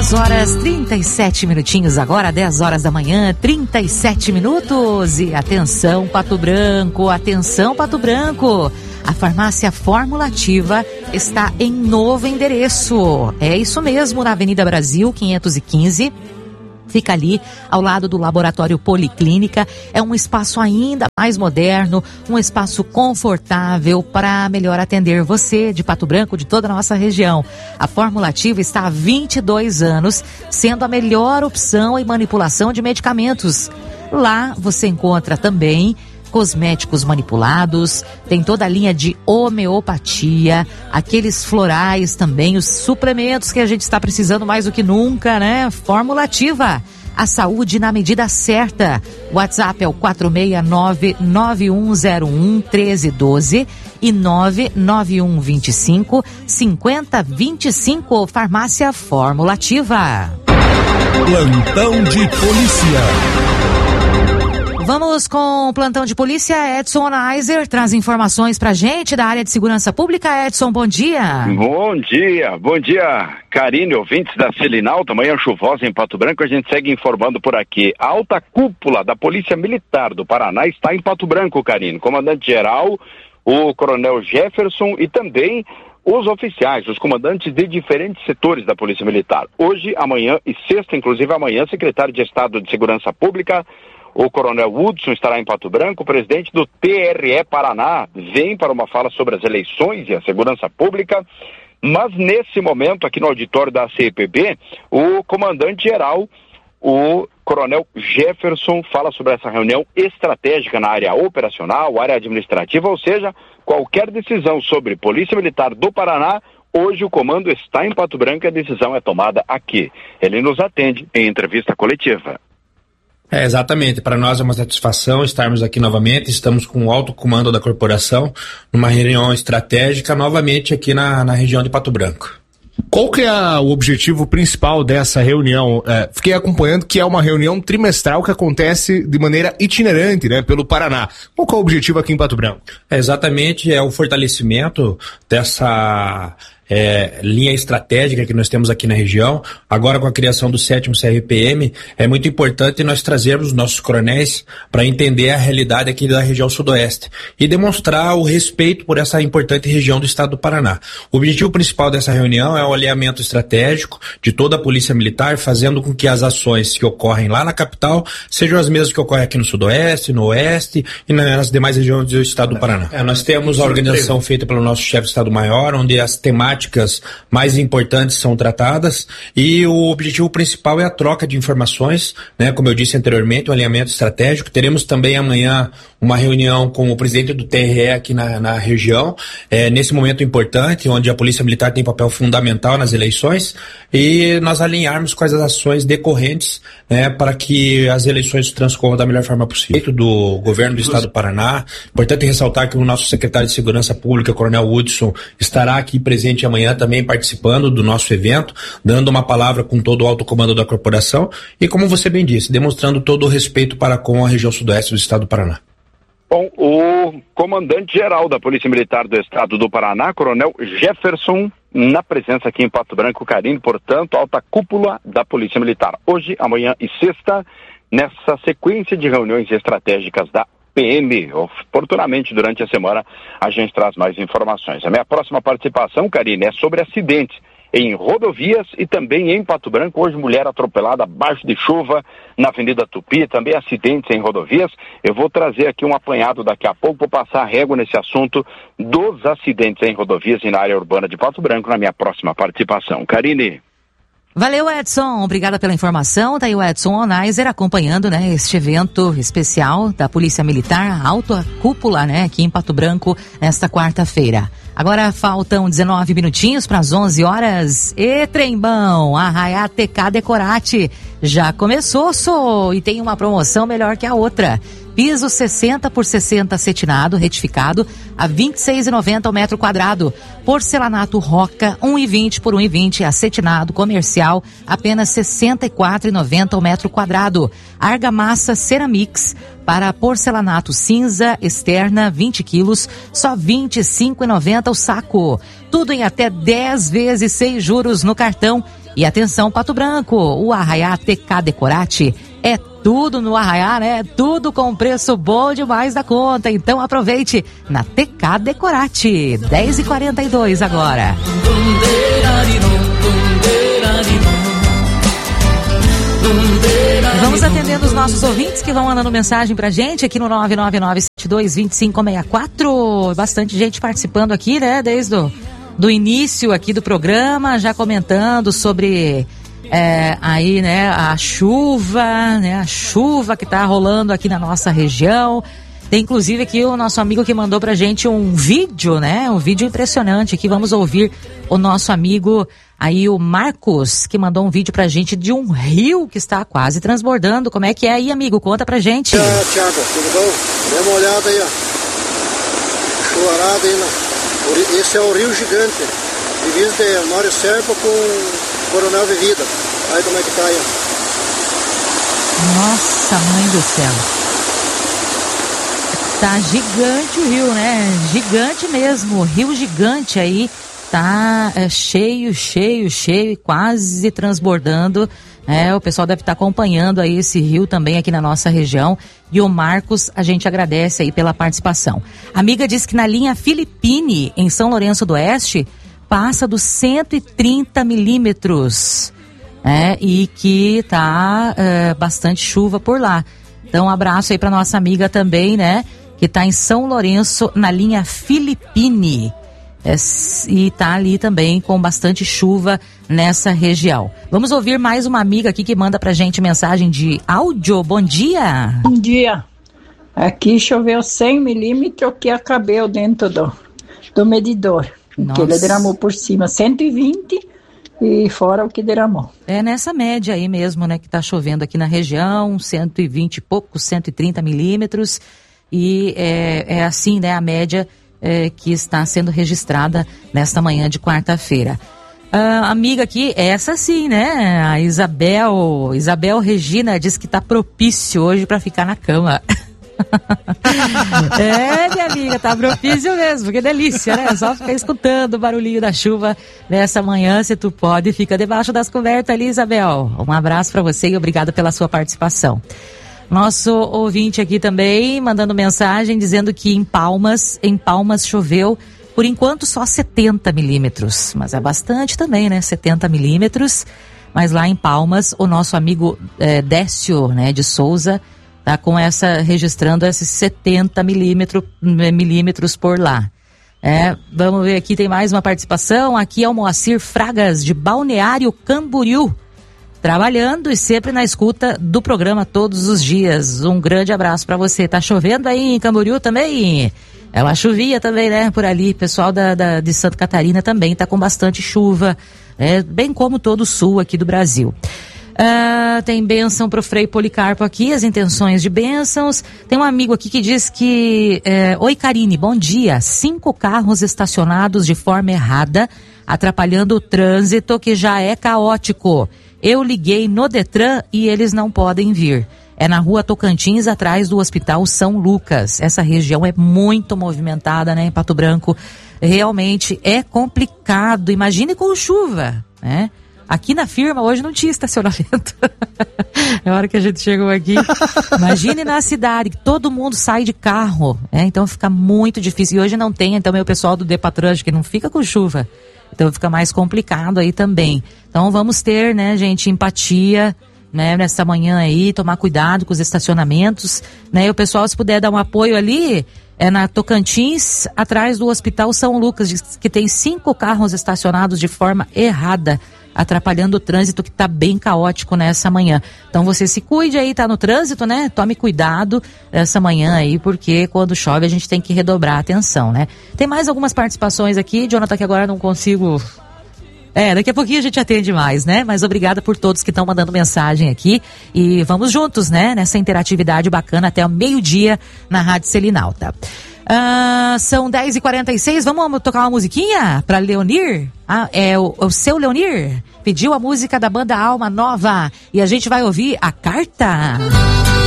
10 horas 37 minutinhos agora, 10 horas da manhã, 37 minutos. E atenção, Pato Branco, atenção, Pato Branco. A farmácia Formulativa está em novo endereço. É isso mesmo, na Avenida Brasil, 515. Fica ali ao lado do Laboratório Policlínica. É um espaço ainda mais moderno, um espaço confortável para melhor atender você de Pato Branco, de toda a nossa região. A Formulativa está há 22 anos, sendo a melhor opção em manipulação de medicamentos. Lá você encontra também cosméticos manipulados, tem toda a linha de homeopatia, aqueles florais também, os suplementos que a gente está precisando mais do que nunca, né? Formulativa, a saúde na medida certa. O WhatsApp é o 469-9101-1312 e 99125-5025. Farmácia Formulativa. Plantão de polícia. Vamos com o plantão de polícia. Edson Onaiser traz informações pra gente da área de segurança pública. Edson, bom dia. Bom dia, Karine, ouvintes da Selinalta. Manhã chuvosa em Pato Branco, a gente segue informando por aqui. A alta cúpula da Polícia Militar do Paraná está em Pato Branco, Karine. Comandante-geral, o Coronel Jefferson e também os oficiais, os comandantes de diferentes setores da Polícia Militar. Hoje, amanhã e sexta, inclusive amanhã, secretário de Estado de Segurança Pública, o Coronel Hudson, estará em Pato Branco. O presidente do TRE Paraná vem para uma fala sobre as eleições e a segurança pública. Mas nesse momento, aqui no auditório da CEPB, o comandante-geral, o Coronel Jefferson, fala sobre essa reunião estratégica na área operacional, área administrativa, ou seja, qualquer decisão sobre Polícia Militar do Paraná, hoje o comando está em Pato Branco e a decisão é tomada aqui. Ele nos atende em entrevista coletiva. Exatamente, para nós é uma satisfação estarmos aqui novamente, estamos com o alto comando da corporação, numa reunião estratégica novamente aqui na região de Pato Branco. Qual que é o objetivo principal dessa reunião? Fiquei acompanhando que é uma reunião trimestral que acontece de maneira itinerante, né, pelo Paraná. Qual que é o objetivo aqui em Pato Branco? Exatamente, é o fortalecimento dessa linha estratégica que nós temos aqui na região. Agora, com a criação do 7º CRPM, é muito importante nós trazermos os nossos coronéis para entender a realidade aqui da região sudoeste e demonstrar o respeito por essa importante região do estado do Paraná. O objetivo principal dessa reunião é o alinhamento estratégico de toda a Polícia Militar, fazendo com que as ações que ocorrem lá na capital sejam as mesmas que ocorrem aqui no sudoeste, no oeste e nas demais regiões do estado do Paraná. Nós temos a organização feita pelo nosso chefe de Estado-Maior, onde as temáticas mais importantes são tratadas e o objetivo principal é a troca de informações, né? Como eu disse anteriormente, o alinhamento estratégico. Teremos também amanhã uma reunião com o presidente do TRE aqui na região, nesse momento importante, onde a Polícia Militar tem papel fundamental nas eleições, e nós alinharmos quais as ações decorrentes, né, para que as eleições transcorram da melhor forma possível. Do governo do estado do Paraná. Importante ressaltar que o nosso secretário de Segurança Pública, Coronel Hudson, estará aqui presente amanhã também participando do nosso evento, dando uma palavra com todo o alto comando da corporação e, como você bem disse, demonstrando todo o respeito para com a região sudoeste do estado do Paraná. Bom, o comandante-geral da Polícia Militar do Estado do Paraná, Coronel Jefferson, na presença aqui em Pato Branco, Karine, portanto, alta cúpula da Polícia Militar. Hoje, amanhã e sexta, nessa sequência de reuniões estratégicas da PM, oportunamente durante a semana, a gente traz mais informações. A minha próxima participação, Karine, é sobre acidentes em rodovias e também em Pato Branco. Hoje, mulher atropelada abaixo de chuva na Avenida Tupi, também acidentes em rodovias. Eu vou trazer aqui um apanhado daqui a pouco, vou passar a régua nesse assunto dos acidentes em rodovias e na área urbana de Pato Branco na minha próxima participação. Karine. Valeu, Edson. Obrigada pela informação. Tá aí o Edson Onaiser acompanhando, né, este evento especial da Polícia Militar, alta cúpula, né, aqui em Pato Branco, nesta quarta-feira. Agora faltam 19 minutinhos para as 11 horas. E trembão, Arraiá TK Decorate já começou, e tem uma promoção melhor que a outra. Piso 60 por 60 acetinado, retificado, a R$ 26,90 ao metro quadrado. Porcelanato Roca, 1,20 por 1,20, acetinado, comercial, apenas R$ 64,90 ao metro quadrado. Argamassa Ceramics, para porcelanato cinza externa, 20 quilos, só R$ 25,90 o saco. Tudo em até 10 vezes sem juros no cartão E atenção, Pato Branco, o Arraiá TK Decorate é tudo no Arraiá, né? Tudo com preço bom demais da conta. Então aproveite na TK Decorate. 10h42 agora. Vamos atendendo os nossos ouvintes que vão mandando mensagem pra gente aqui no 999722564. Bastante gente participando aqui, né? Desde do início aqui do programa, já comentando sobre aí, né, a chuva, né? A chuva que tá rolando aqui na nossa região. Tem inclusive aqui o nosso amigo que mandou pra gente um vídeo, né? Um vídeo impressionante aqui. Vamos ouvir o nosso amigo aí, o Marcos, que mandou um vídeo pra gente de um rio que está quase transbordando. Como é que é aí, amigo? Conta pra gente. Tiago, tudo bom? Dê uma olhada aí, ó. Chuvarada aí, né? Esse é o Rio Gigante. Divisa de Mário Serpa com Coronel Vivida. Aí como é que tá aí, ó. Nossa, mãe do céu. Tá gigante o rio, né? Gigante mesmo. Rio gigante aí. Tá cheio e quase transbordando. O pessoal deve estar acompanhando aí esse rio também aqui na nossa região. E o Marcos, a gente agradece aí pela participação. A amiga diz que na linha Filipine, em São Lourenço do Oeste, passa dos 130 milímetros. E que tá bastante chuva por lá. Então, um abraço aí para nossa amiga também, né? Que tá em São Lourenço, na linha Filipine. E tá ali também com bastante chuva nessa região. Vamos ouvir mais uma amiga aqui que manda pra gente mensagem de áudio. Bom dia. Bom dia. Aqui choveu 100 milímetros que acabou dentro do medidor. Que ele derramou por cima 120 e fora o que derramou. É nessa média aí mesmo, né, que tá chovendo aqui na região, 120 e poucos, 130 milímetros. E é assim, né, a média que está sendo registrada nesta manhã de quarta-feira. A amiga aqui, essa sim, né? A Isabel Regina diz que está propício hoje para ficar na cama. Minha amiga, tá propício mesmo, que delícia, né? Só ficar escutando o barulhinho da chuva nessa manhã, se tu pode, fica debaixo das cobertas ali, Isabel. Um abraço para você e obrigada pela sua participação. Nosso ouvinte aqui também mandando mensagem dizendo que em Palmas choveu, por enquanto só 70 milímetros, mas é bastante também, né? 70 milímetros, mas lá em Palmas o nosso amigo Décio, né, de Souza, tá registrando esses 70 milímetros por lá. Vamos ver aqui, tem mais uma participação. Aqui é o Moacir Fragas, de Balneário Camboriú, trabalhando e sempre na escuta do programa todos os dias. Um grande abraço para você. Tá chovendo aí em Camboriú também? É uma chuvinha também, né, por ali. Pessoal de Santa Catarina também tá com bastante chuva, bem como todo o sul aqui do Brasil. Tem bênção pro Frei Policarpo aqui, as intenções de bênçãos. Tem um amigo aqui que diz que oi, Karine, bom dia. 5 carros estacionados de forma errada, atrapalhando o trânsito que já é caótico. Eu liguei no Detran e eles não podem vir. É na rua Tocantins, atrás do Hospital São Lucas. Essa região é muito movimentada, né, em Pato Branco. Realmente é complicado. Imagine com chuva, né? Aqui na firma hoje não tinha estacionamento. É a hora que a gente chegou aqui. Imagine na cidade, que todo mundo sai de carro, então fica muito difícil. E hoje não tem, então o pessoal do Depatran que não fica com chuva. Então fica mais complicado aí também. Então vamos ter, né, gente, empatia, né, nessa manhã aí, tomar cuidado com os estacionamentos, né, e o pessoal, se puder dar um apoio ali, na Tocantins, atrás do Hospital São Lucas, que tem 5 carros estacionados de forma errada, atrapalhando o trânsito que está bem caótico nessa manhã. Então você se cuide aí, tá no trânsito, né? Tome cuidado essa manhã aí, porque quando chove a gente tem que redobrar a atenção, né? Tem mais algumas participações aqui, Jonathan, que agora não consigo... daqui a pouquinho a gente atende mais, né? Mas obrigada por todos que estão mandando mensagem aqui e vamos juntos, né? Nessa interatividade bacana até o meio-dia na Rádio Selinalta. São 10h46, vamos tocar uma musiquinha para Leonir? O seu Leonir pediu a música da banda Alma Nova e a gente vai ouvir A Carta.